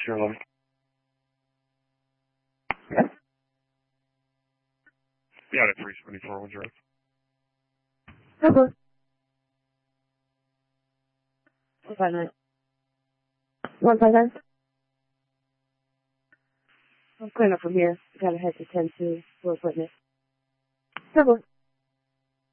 Sure, love. Yeah, at 374 Windsor Road. Okay. 159. 159. I'm clearing up from here. Gotta head to 10-2 for appointment. Okay.